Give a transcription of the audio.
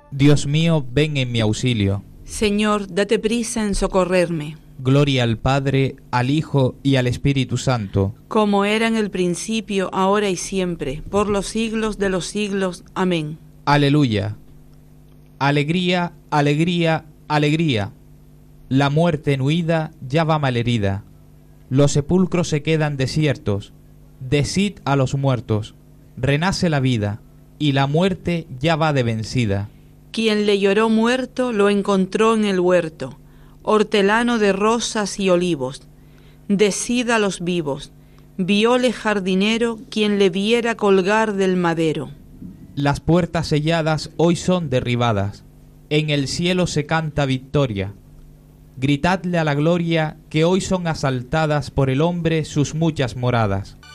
Dios mío, ven en mi auxilio. Señor, date prisa en socorrerme. Gloria al Padre, al Hijo y al Espíritu Santo. Como era en el principio, ahora y siempre, por los siglos de los siglos. Amén. Aleluya. Alegría, alegría, alegría. La muerte en huida ya va malherida. Los sepulcros se quedan desiertos. Decid a los muertos, renace la vida, y la muerte ya va de vencida. Quien le lloró muerto lo encontró en el huerto, hortelano de rosas y olivos. Decid a los vivos, viole jardinero quien le viera colgar del madero. Las puertas selladas hoy son derribadas, en el cielo se canta victoria. Gritadle a la gloria que hoy son asaltadas por el hombre sus muchas moradas.